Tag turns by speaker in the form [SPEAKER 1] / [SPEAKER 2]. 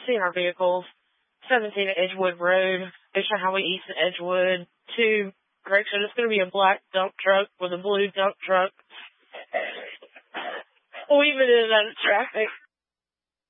[SPEAKER 1] seen our vehicles. 17 Edgewood Road, Ocean Highway East in Edgewood. 2, correction, it's going to be a black dump truck with a blue dump truck. Weaving in and out of traffic.